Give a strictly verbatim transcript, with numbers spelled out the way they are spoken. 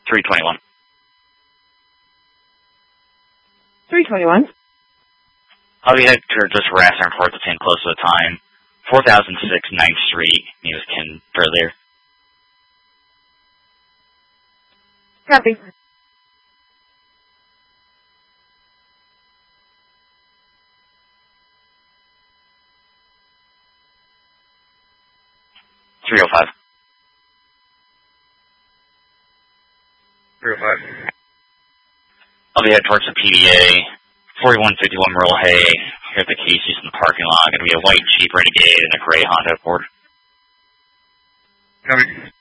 three twenty-one. three twenty-one. I'll be headed to just harassing report the same close to the time. four thousand six, ninth Street, News Ken Further. Copy. three oh five. three oh five. I'll be headed towards the P D A. forty-one fifty-one Merle Hay. Here at the Casey's in the parking lot. Going to be a white Jeep Renegade and a gray Honda Accord. Copy.